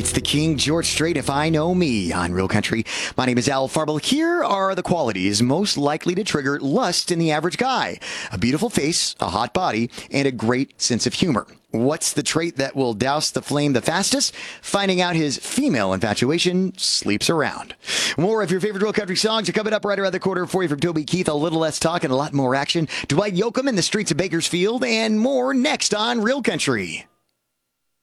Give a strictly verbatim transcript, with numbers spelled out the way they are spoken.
It's the King George Strait, If I Know Me, on Real Country. My name is Al Farble. Here are the qualities most likely to trigger lust in the average guy: a beautiful face, a hot body, and a great sense of humor. What's the trait that will douse the flame the fastest? Finding out his female infatuation sleeps around. More of your favorite Real Country songs are coming up right around the corner for you from Toby Keith. A little less talk and a lot more action. Dwight Yoakam in the streets of Bakersfield, and more next on Real Country.